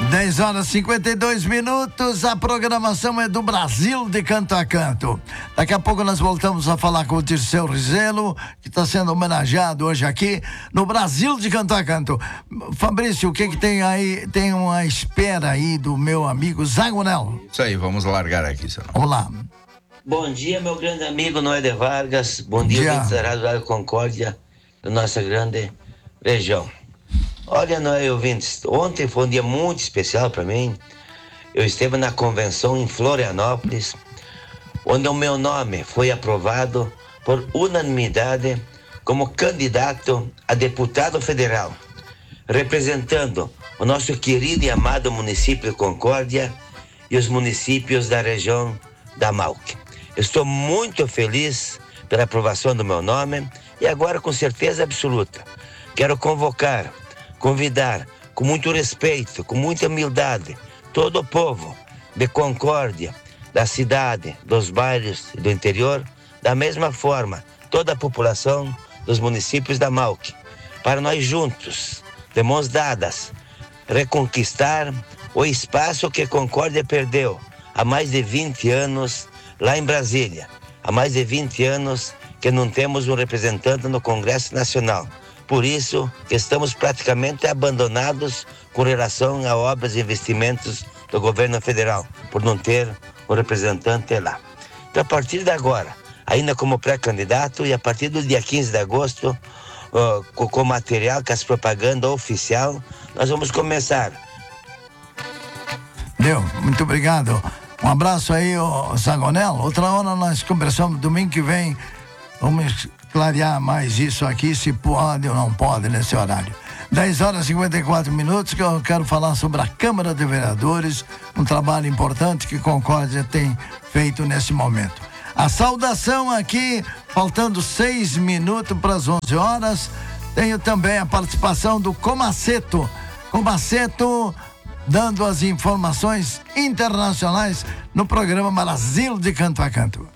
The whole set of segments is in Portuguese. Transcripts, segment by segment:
10 horas e 52 minutos, a programação é do Brasil de Canto a Canto. Daqui a pouco nós voltamos a falar com o Dirceu Rizelo, que está sendo homenageado hoje aqui no Brasil de Canto a Canto. Fabrício, o que tem aí? Tem uma espera aí do meu amigo Zagonel. Isso aí, vamos largar aqui, senão. Vamos lá. Bom dia, meu grande amigo Noéder Vargas. Bom dia, ouvintes da Rádio Concórdia, da nossa grande região. Olha, Noé, ouvintes, ontem foi um dia muito especial para mim. Eu esteve na convenção em Florianópolis, onde o meu nome foi aprovado por unanimidade como candidato a deputado federal, representando o nosso querido e amado município de Concórdia e os municípios da região da Malc. Estou muito feliz pela aprovação do meu nome e agora, com certeza absoluta, quero convidar com muito respeito, com muita humildade, todo o povo de Concórdia, da cidade, dos bairros e do interior, da mesma forma, toda a população dos municípios da Malc, para nós juntos, de mãos dadas, reconquistar o espaço que Concórdia perdeu há mais de 20 anos lá em Brasília. Há mais de 20 anos que não temos um representante no Congresso Nacional. Por isso que estamos praticamente abandonados com relação a obras e investimentos do governo federal, por não ter um representante lá. Então, a partir de agora, ainda como pré-candidato, e a partir do dia 15 de agosto, com o material, com as propagandas oficial, nós vamos começar. Muito obrigado. Um abraço aí, Zagonel. Outra hora nós conversamos domingo que vem. Vamos clarear mais isso aqui, se pode ou não pode nesse horário. 10 horas e 54 minutos, que eu quero falar sobre a Câmara de Vereadores, um trabalho importante que Concórdia tem feito nesse momento. A saudação aqui, faltando 6 minutos para as 11 horas, tenho também a participação do Comaceto. Comaceto dando as informações internacionais no programa Brasil de Canto a Canto.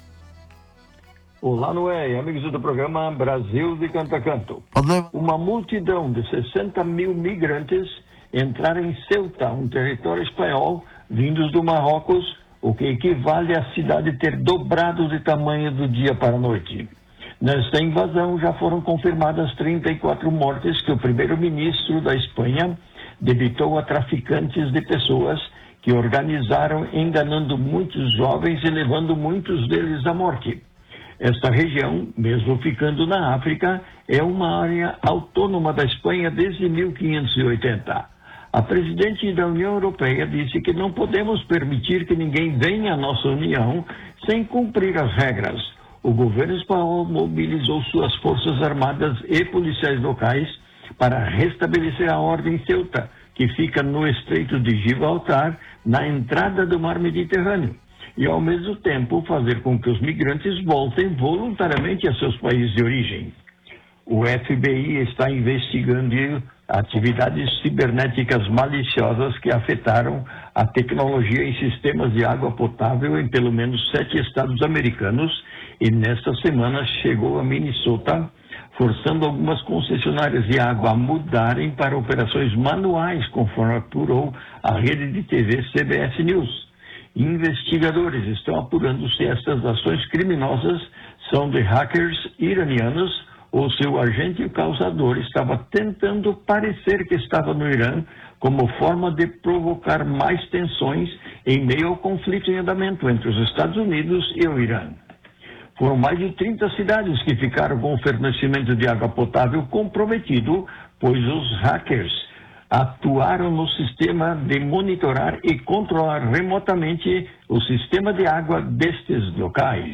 Olá, Noé, amigos do programa Brasil de Canto a Canto. Uma multidão de 60 mil migrantes entraram em Ceuta, um território espanhol, vindos do Marrocos, o que equivale à cidade ter dobrado de tamanho do dia para a noite. Nesta invasão já foram confirmadas 34 mortes que o primeiro-ministro da Espanha debitou a traficantes de pessoas que organizaram enganando muitos jovens e levando muitos deles à morte. Esta região, mesmo ficando na África, é uma área autônoma da Espanha desde 1580. A presidente da União Europeia disse que não podemos permitir que ninguém venha à nossa União sem cumprir as regras. O governo espanhol mobilizou suas forças armadas e policiais locais para restabelecer a ordem em Ceuta, que fica no Estreito de Gibraltar, na entrada do Mar Mediterrâneo, e ao mesmo tempo fazer com que os migrantes voltem voluntariamente a seus países de origem. O FBI está investigando atividades cibernéticas maliciosas que afetaram a tecnologia em sistemas de água potável em pelo menos 7 estados americanos, e nesta semana chegou a Minnesota, forçando algumas concessionárias de água a mudarem para operações manuais, conforme apurou a rede de TV CBS News. Investigadores estão apurando se estas ações criminosas são de hackers iranianos ou se o agente causador estava tentando parecer que estava no Irã como forma de provocar mais tensões em meio ao conflito em andamento entre os Estados Unidos e o Irã. Foram mais de 30 cidades que ficaram com o fornecimento de água potável comprometido, pois os hackers atuaram no sistema de monitorar e controlar remotamente o sistema de água destes locais.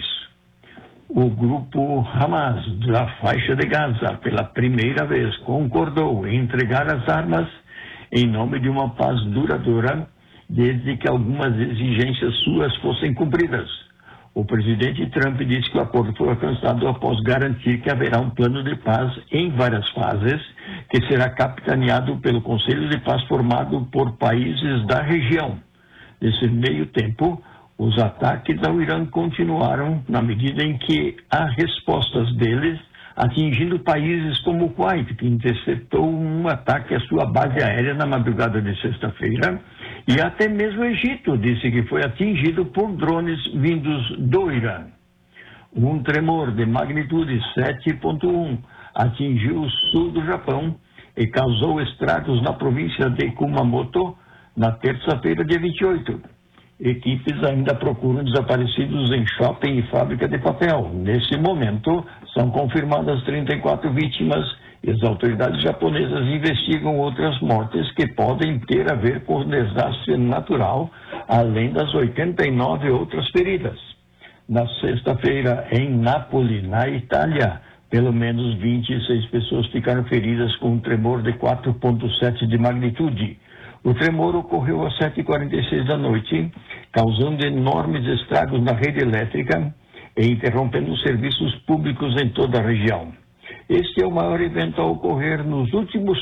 O grupo Hamas da faixa de Gaza, pela primeira vez, concordou em entregar as armas em nome de uma paz duradoura, desde que algumas exigências suas fossem cumpridas. O presidente Trump disse que o acordo foi alcançado após garantir que haverá um plano de paz em várias fases, que será capitaneado pelo Conselho de Paz formado por países da região. Nesse meio tempo, os ataques ao Irã continuaram na medida em que há respostas deles, atingindo países como o Kuwait, que interceptou um ataque à sua base aérea na madrugada de sexta-feira, E até mesmo o Egito disse que foi atingido por drones vindos do Irã. Um tremor de magnitude 7.1 atingiu o sul do Japão e causou estragos na província de Kumamoto na terça-feira, dia 28. Equipes ainda procuram desaparecidos em shopping e fábrica de papel. Nesse momento, são confirmadas 34 vítimas e as autoridades japonesas investigam outras mortes que podem ter a ver com o desastre natural, além das 89 outras feridas. Na sexta-feira, em Nápoles, na Itália, pelo menos 26 pessoas ficaram feridas com um tremor de 4.7 de magnitude. O tremor ocorreu às 7h46 da noite, causando enormes estragos na rede elétrica e interrompendo os serviços públicos em toda a região. Este é o maior evento a ocorrer nos últimos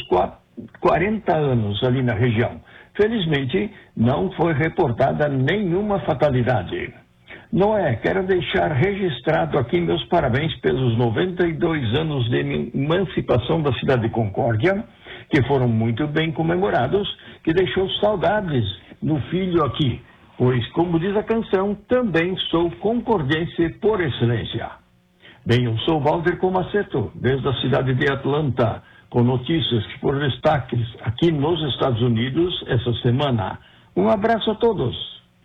40 anos ali na região. Felizmente, não foi reportada nenhuma fatalidade. Noé, quero deixar registrado aqui meus parabéns pelos 92 anos de emancipação da cidade de Concórdia, que foram muito bem comemorados, que deixou saudades no filho aqui, pois, como diz a canção, também sou concordense por excelência. Bem, eu sou Walter Comaceto, desde a cidade de Atlanta, com notícias que foram destaques aqui nos Estados Unidos essa semana. Um abraço a todos.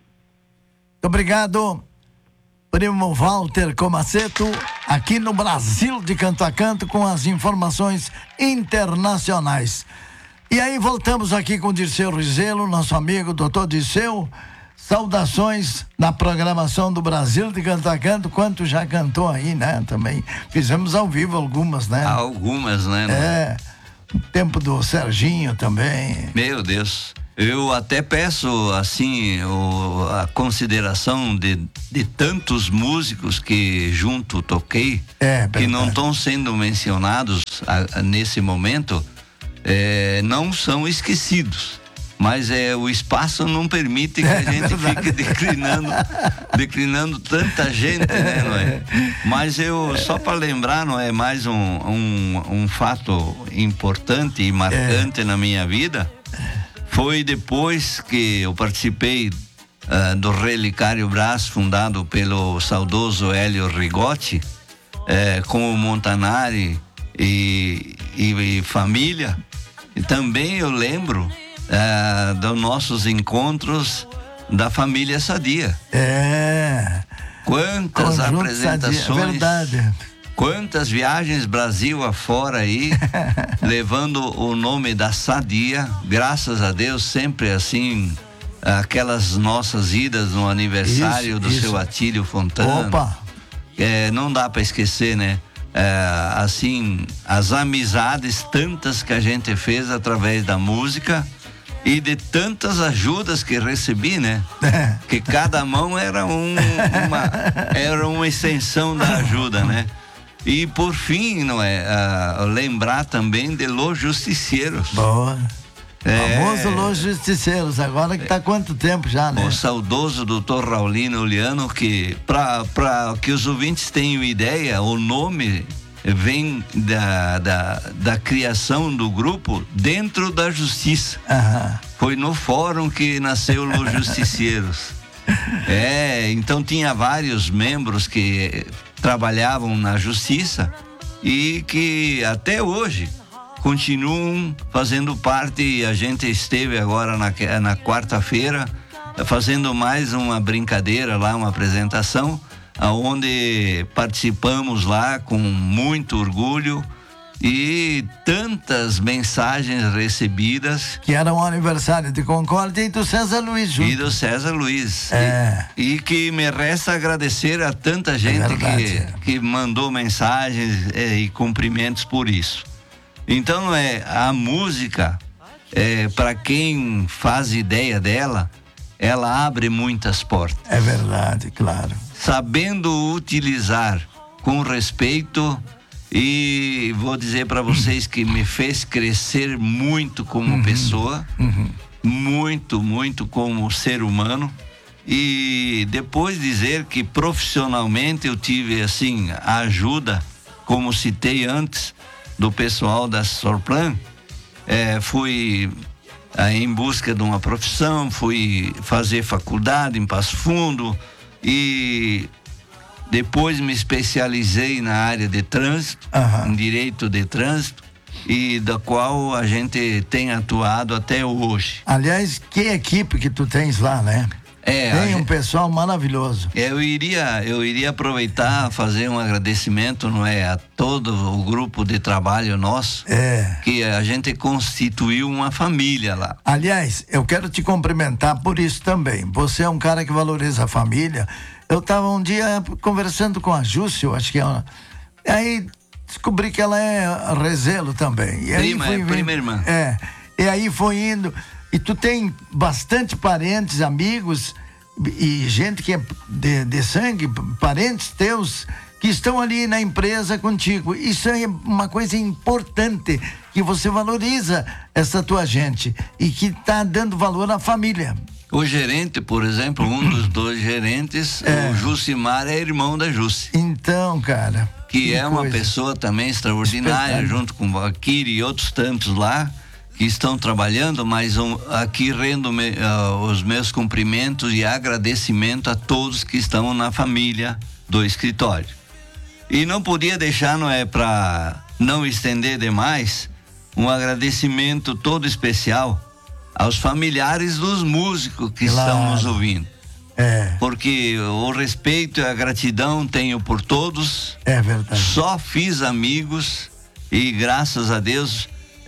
Muito obrigado, primo Walter Comaceto, aqui no Brasil de Canto a Canto, com as informações internacionais. E aí voltamos aqui com o Dirceu Rizelo, nosso amigo doutor Dirceu. Saudações na programação do Brasil de Canto a Canto, quanto já cantou aí, né? Também fizemos ao vivo algumas, né? Algumas, né? É, o tempo do Serginho também. Meu Deus, eu até peço, assim, a consideração de tantos músicos que junto toquei, que não estão sendo mencionados nesse momento, não são esquecidos. Mas o espaço não permite que a gente fique declinando tanta gente, né, não é? Mas só para lembrar, não é, mais um fato importante e marcante na minha vida, foi depois que eu participei do Relicário Brás, fundado pelo saudoso Hélio Rigotti, com o Montanari e família. E também eu lembro dos nossos encontros da família Sadia. Quantas Conjunto apresentações, Sadia, verdade. Quantas viagens Brasil afora aí, levando o nome da Sadia, graças a Deus, sempre assim, aquelas nossas idas no aniversário do seu Atílio Fontana. Opa! Não dá para esquecer, né? Assim, as amizades tantas que a gente fez através da música e de tantas ajudas que recebi, né? Que cada mão era uma extensão da ajuda, né? E por fim, não é? Lembrar também de Los Justicieros. Boa. Famoso Los Justicieros, agora que tá quanto tempo já, né? O saudoso doutor Raulino Oliano, que para que os ouvintes tenham ideia, o nome vem da criação do grupo dentro da justiça. Foi no fórum que nasceu Los Justicieros. Então tinha vários membros que trabalhavam na justiça e que até hoje continuam fazendo parte. E a gente esteve agora na quarta-feira fazendo mais uma brincadeira lá, uma apresentação, onde participamos lá com muito orgulho e tantas mensagens recebidas. Que era um aniversário de Concórdia e do César Luiz junto. E do César Luiz. E que me resta agradecer a tanta gente que mandou mensagens e cumprimentos por isso. Então, a música, para quem faz ideia dela, ela abre muitas portas. É verdade, claro. Sabendo utilizar com respeito, e vou dizer para vocês que me fez crescer muito como pessoa, muito, muito como ser humano. E depois dizer que profissionalmente eu tive, assim, a ajuda, como citei antes, do pessoal da Sorplan. Fui em busca de uma profissão, fui fazer faculdade em Passo Fundo e depois me especializei na área de trânsito, em direito de trânsito, e da qual a gente tem atuado até hoje. Aliás, que equipe que tu tens lá, né? Tem um pessoal maravilhoso. Eu iria aproveitar, fazer um agradecimento, não é, a todo o grupo de trabalho nosso, que a gente constituiu uma família lá. Aliás, eu quero te cumprimentar por isso também. Você é um cara que valoriza a família. Eu estava um dia conversando com a Júcia, eu acho que ela... Aí descobri que ela é Rezelo também. E aí prima irmã. E aí foi indo... E tu tem bastante parentes, amigos e gente que é de sangue, parentes teus que estão ali na empresa contigo. Isso é uma coisa importante, que você valoriza essa tua gente e que está dando valor à família. O gerente, por exemplo, um dos dois gerentes, o Jucimar, é irmão da Júcia. Então, cara. Que é uma pessoa também extraordinária, junto com o Valquírio e outros tantos lá, que estão trabalhando, mas aqui rendo os meus cumprimentos e agradecimento a todos que estão na família do escritório. E não podia deixar, não é, para não estender demais, um agradecimento todo especial aos familiares dos músicos que estão nos ouvindo. Porque o respeito e a gratidão tenho por todos. É verdade. Só fiz amigos e graças a Deus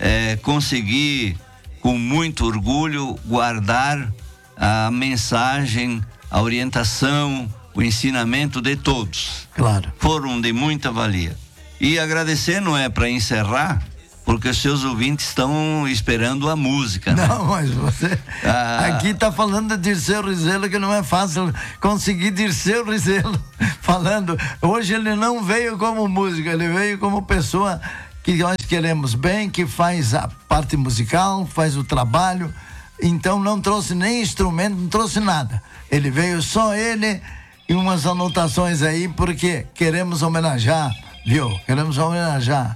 consegui, com muito orgulho, guardar a mensagem, a orientação, o ensinamento de todos. Claro. Foram de muita valia. E agradecer, não é para encerrar, porque os seus ouvintes estão esperando a música, né? Não, mas você aqui tá falando de Dirceu Rizelo, que não é fácil conseguir Dirceu Rizelo falando. Hoje ele não veio como músico, ele veio como pessoa que nós queremos bem, que faz a parte musical, faz o trabalho. Então não trouxe nem instrumento, não trouxe nada. Ele veio só ele e umas anotações aí, porque queremos homenagear, viu? Queremos homenagear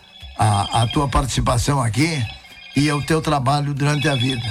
a tua participação aqui e o teu trabalho durante a vida.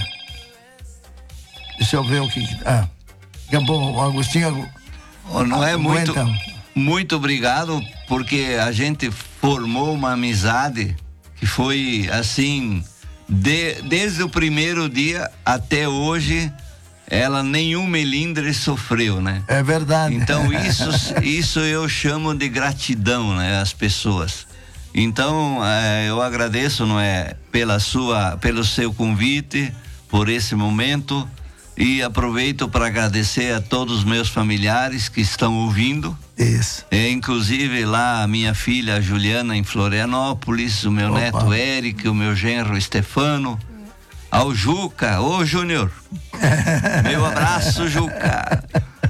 Deixa eu ver o que... Acabou, o Agostinho... Não é muito... Muito obrigado, porque a gente formou uma amizade que foi assim, desde o primeiro dia até hoje, ela nenhum melindre sofreu, né? É verdade. Então isso eu chamo de gratidão, né, às pessoas. Então eu agradeço, não é, pelo seu convite, por esse momento, e aproveito para agradecer a todos os meus familiares que estão ouvindo. Isso. Inclusive lá a minha filha Juliana em Florianópolis, o meu neto Eric, o meu genro Stefano, ao Juca, ô Júnior, meu abraço, Juca,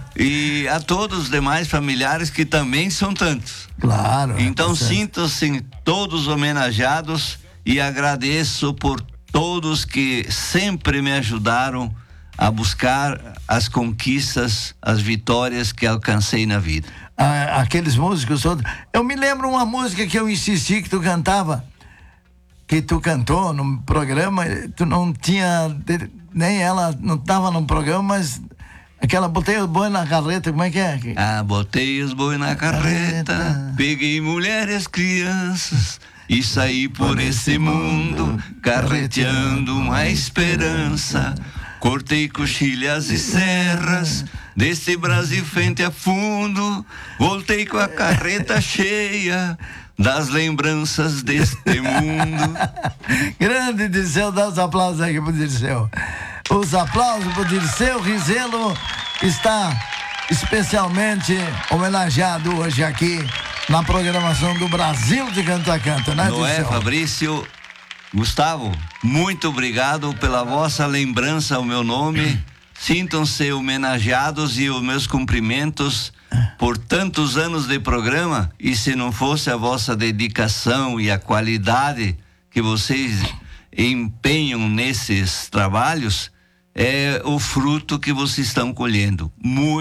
e a todos os demais familiares que também são tantos. Claro. Então sintam-se todos homenageados e agradeço por todos que sempre me ajudaram a buscar as conquistas, as vitórias que alcancei na vida. Aqueles músicos todos. Eu me lembro uma música que eu insisti que tu cantava, que tu cantou no programa, tu não tinha, nem ela não estava no programa, mas aquela botei os boi na carreta, como é que é? Botei os boi na carreta, peguei mulheres, crianças e saí por esse mundo, carreteando uma esperança. Cortei coxilhas e serras deste Brasil frente a fundo, voltei com a carreta cheia das lembranças deste mundo. Grande Dirceu, dá os aplausos aqui pro Dirceu. Os aplausos pro Dirceu Rizelo, está especialmente homenageado hoje aqui na programação do Brasil de Canto a Canto, né, Dirceu? Não é, Fabrício? Gustavo, muito obrigado pela vossa lembrança ao meu nome. Sintam-se homenageados e os meus cumprimentos por tantos anos de programa. E se não fosse a vossa dedicação e a qualidade que vocês empenham nesses trabalhos, é o fruto que vocês estão colhendo.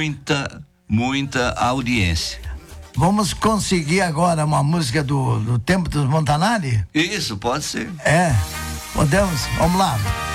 Muita audiência. Vamos conseguir agora uma música do Tempo dos Montanari? Isso, pode ser. Podemos? Vamos lá.